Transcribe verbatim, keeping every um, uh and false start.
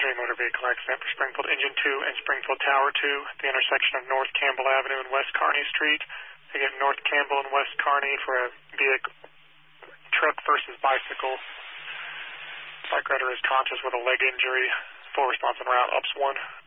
A motor vehicle accident for Springfield Engine two and Springfield Tower two at the intersection of North Campbell Avenue and West Kearney Street. Again, North Campbell and West Kearney for a vehicle, truck versus bicycle. Bike rider is conscious with a leg injury. Full response en route, U P S one.